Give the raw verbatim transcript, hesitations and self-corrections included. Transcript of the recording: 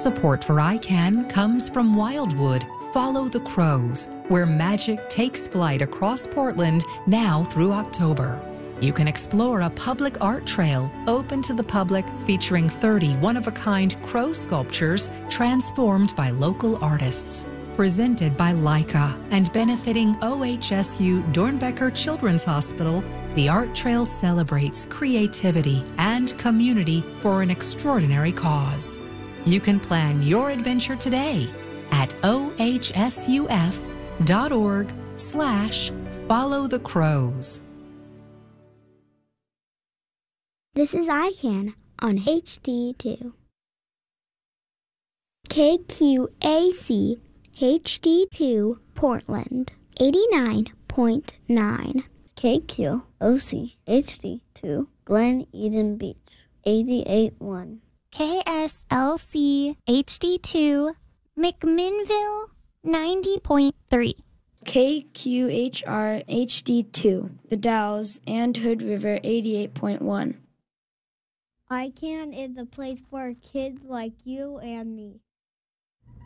support for I CAN comes from Wildwood. Follow the Crows, where magic takes flight across Portland now through October. You can explore a public art trail open to the public featuring thirty one-of-a-kind crow sculptures transformed by local artists. Presented by Leica and benefiting O H S U Dornbecker Children's Hospital, the Art Trail celebrates creativity and community for an extraordinary cause. You can plan your adventure today at ohsuf.org slash follow the crows. This is I CAN on H D two. K Q A C H D two Portland eighty-nine point nine. K Q O C H D two Glen Eden Beach eighty-eight point one. K S L C H D two McMinnville ninety point three. K Q H R H D two The Dalles and Hood River eighty-eight point one. I CAN is a place for kids like you and me.